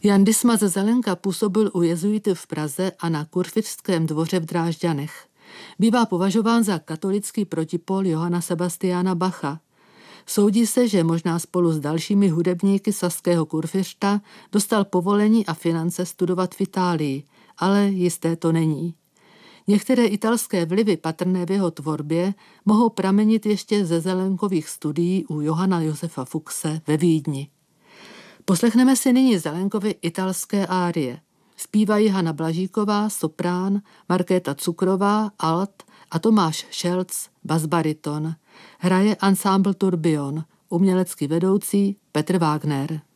Jan Disma ze Zelenka působil u jezuity v Praze a na kurfiřtském dvoře v Drážďanech. Bývá považován za katolický protipól Johanna Sebastiana Bacha. Soudí se, že možná spolu s dalšími hudebníky saského kurfiřta dostal povolení a finance studovat v Itálii, ale jisté to není. Některé italské vlivy patrné v jeho tvorbě mohou pramenit ještě ze Zelenkových studií u Johanna Josefa Fuchse ve Vídni. Poslechneme si nyní Zelenkovy italské árie. Zpívají Hana Blažíková, soprán, Markéta Cukrová, alt a Tomáš Šelc, basbariton. Hraje ansámbl Turbion, umělecký vedoucí Petr Wagner.